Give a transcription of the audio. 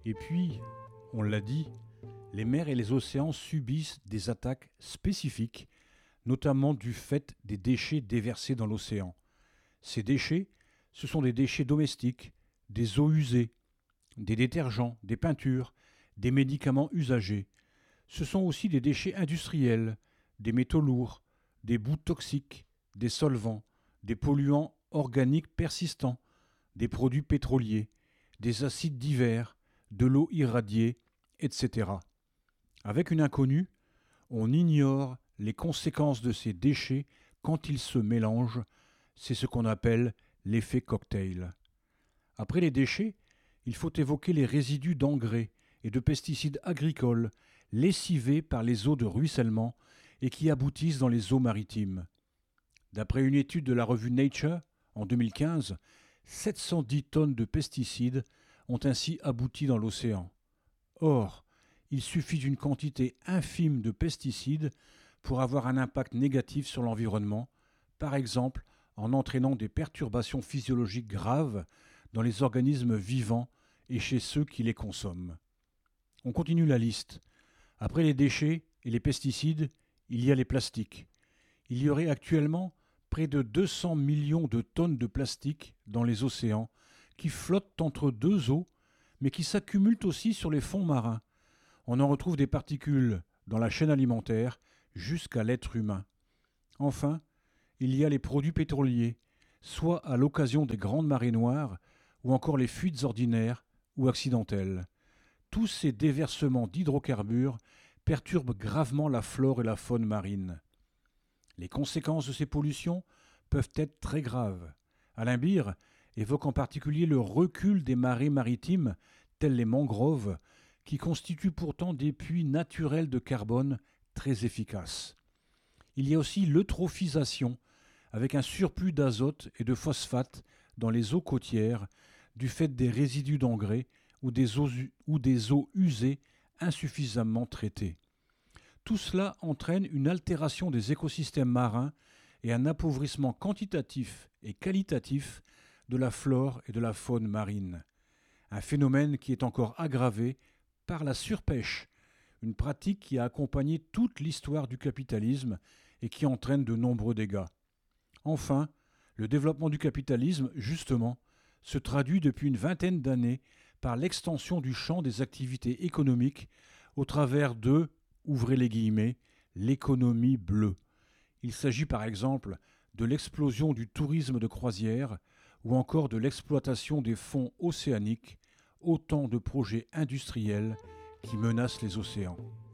Et puis, on l'a dit, les mers et les océans subissent des attaques spécifiques, notamment du fait des déchets déversés dans l'océan. Ces déchets, ce sont des déchets domestiques, des eaux usées, des détergents, des peintures, des médicaments usagés. Ce sont aussi des déchets industriels, des métaux lourds, des boues toxiques, des solvants, des polluants organiques persistants, des produits pétroliers, des acides divers, de l'eau irradiée, etc. Avec une inconnue, on ignore les conséquences de ces déchets quand ils se mélangent. C'est ce qu'on appelle l'effet cocktail. Après les déchets, il faut évoquer les résidus d'engrais et de pesticides agricoles lessivés par les eaux de ruissellement et qui aboutissent dans les eaux maritimes. D'après une étude de la revue Nature, en 2015, 710 tonnes de pesticides ont ainsi abouti dans l'océan. Or, il suffit d'une quantité infime de pesticides pour avoir un impact négatif sur l'environnement, par exemple en entraînant des perturbations physiologiques graves dans les organismes vivants et chez ceux qui les consomment. On continue la liste. Après les déchets et les pesticides, il y a les plastiques. Il y aurait actuellement près de 200 millions de tonnes de plastique dans les océans qui flottent entre deux eaux, mais qui s'accumulent aussi sur les fonds marins. On en retrouve des particules dans la chaîne alimentaire jusqu'à l'être humain. Enfin, il y a les produits pétroliers, soit à l'occasion des grandes marées noires, ou encore les fuites ordinaires ou accidentelles. Tous ces déversements d'hydrocarbures perturbent gravement la flore et la faune marine. Les conséquences de ces pollutions peuvent être très graves. Alain Beer évoque en particulier le recul des marées maritimes, telles les mangroves, qui constituent pourtant des puits naturels de carbone très efficaces. Il y a aussi l'eutrophisation, avec un surplus d'azote et de phosphate dans les eaux côtières du fait des résidus d'engrais ou des eaux usées insuffisamment traitées. Tout cela entraîne une altération des écosystèmes marins et un appauvrissement quantitatif et qualitatif de la flore et de la faune marine. Un phénomène qui est encore aggravé par la surpêche, une pratique qui a accompagné toute l'histoire du capitalisme et qui entraîne de nombreux dégâts. Enfin, le développement du capitalisme, justement, se traduit depuis une vingtaine d'années par l'extension du champ des activités économiques au travers de, ouvrez les guillemets, l'économie bleue. Il s'agit par exemple de l'explosion du tourisme de croisière ou encore de l'exploitation des fonds océaniques, autant de projets industriels qui menacent les océans.